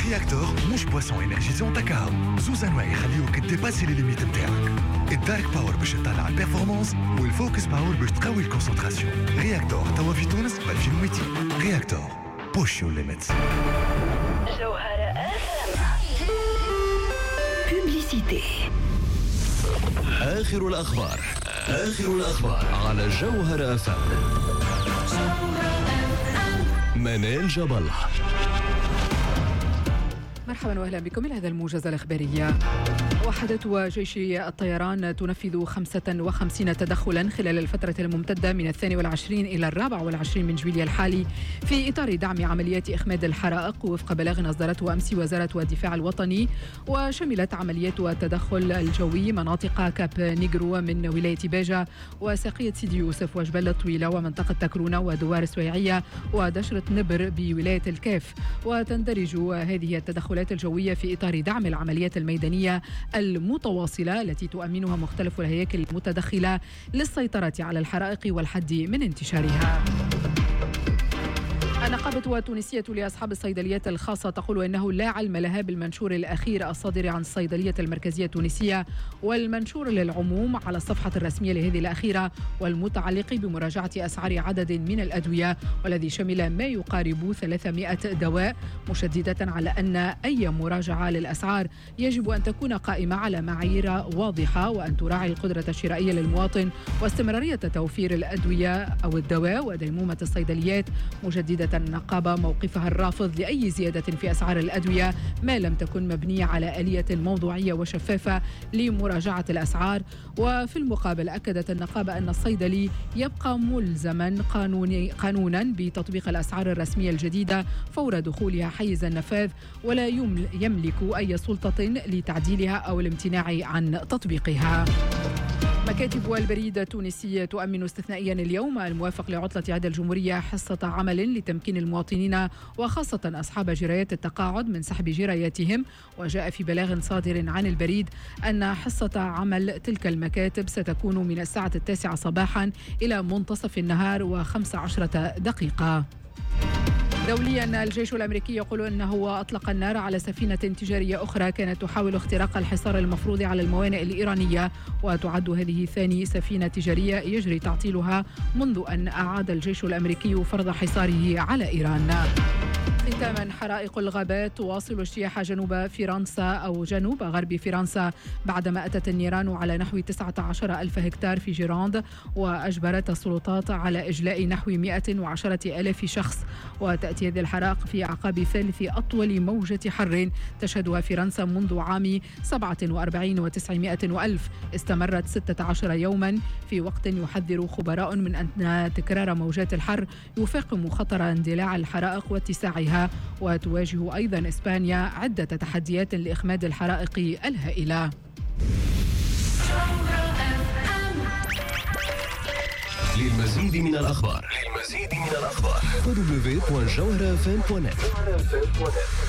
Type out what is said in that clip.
رياكتور مش بواسون انرجيزون تاع زوز انواع يخليوك تديباسي لي ليميت نتاعك. الدارك باور باش تطلع البيرفورمانس والفوكس باور باش تقوي الكونسنتراسيون. رياكتور توا في تونس ب 2200. رياكتور بوش يور ليميتس. جوهرة بوبليسيتي. آخر الأخبار على جوهرة أفهم. منال جبل. مرحبا واهلا بكم الى هذا الموجز الاخباري. وحدت وجيش الطيران تنفذ 55 تدخلا خلال الفترة الممتدة من 22 إلى 24 من جويلية الحالي في إطار دعم عمليات إخماد الحرائق وفق بلاغ أصدرته أمس وزارة الدفاع الوطني. وشملت عمليات التدخل الجوي مناطق كاب نيغرو من ولاية باجة وساقية سيدي يوسف وجبل الطويلة ومنطقة تكرونة ودوار السويعية ودشرة نبر بولاية الكاف. وتندرج هذه التدخلات الجوية في إطار دعم العمليات الميدانية المتواصلة التي تؤمنها مختلف الهياكل المتدخلة للسيطرة على الحرائق والحد من انتشارها. النقابة التونسية لأصحاب الصيدليات الخاصة تقول أنه لا علم لها بالمنشور الأخير الصادر عن الصيدلية المركزية التونسية والمنشور للعموم على الصفحة الرسمية لهذه الأخيرة والمتعلق بمراجعة أسعار عدد من الأدوية والذي شمل ما يقارب 300 دواء، مشددة على أن أي مراجعة للأسعار يجب أن تكون قائمة على معايير واضحة وأن تراعي القدرة الشرائية للمواطن واستمرارية توفير الأدوية أو الدواء وديمومة الصيدليات، مجددة النقابة موقفها الرافض لأي زيادة في أسعار الأدوية ما لم تكن مبنية على آلية موضوعية وشفافة لمراجعة الأسعار. وفي المقابل أكدت النقابة أن الصيدلي يبقى ملزما قانونا بتطبيق الأسعار الرسمية الجديدة فور دخولها حيز النفاذ ولا يملك أي سلطة لتعديلها أو الامتناع عن تطبيقها. مكاتب البريد التونسية تؤمن استثنائيا اليوم الموافق لعطلة عيد الجمهورية حصة عمل لتمكين المواطنين وخاصة أصحاب جرايات التقاعد من سحب جراياتهم. وجاء في بلاغ صادر عن البريد أن حصة عمل تلك المكاتب ستكون من الساعة 9 صباحا إلى منتصف النهار و15 دقيقة. دوليا الجيش الأمريكي يقول أنه أطلق النار على سفينة تجارية أخرى كانت تحاول اختراق الحصار المفروض على الموانئ الإيرانية، وتعد هذه ثاني سفينة تجارية يجري تعطيلها منذ أن أعاد الجيش الأمريكي فرض حصاره على إيران. ختاما، حرائق الغابات تواصل اجتياح جنوب فرنسا أو جنوب غرب فرنسا بعدما أتت النيران على نحو 19 ألف هكتار في جيراند وأجبرت السلطات على إجلاء نحو 110 ألاف شخص. وتأتي هذه الحرائق في أعقاب ثالث أطول موجة حر تشهدها فرنسا منذ عام 47 و900 ألف استمرت 16 يوما، في وقت يحذر خبراء من أن تكرار موجات الحر يفاقم خطر اندلاع الحرائق واتساعها. وتواجه أيضا إسبانيا عدة تحديات لإخماد الحرائق الهائلة. للمزيد من الأخبار www.jawharafm.net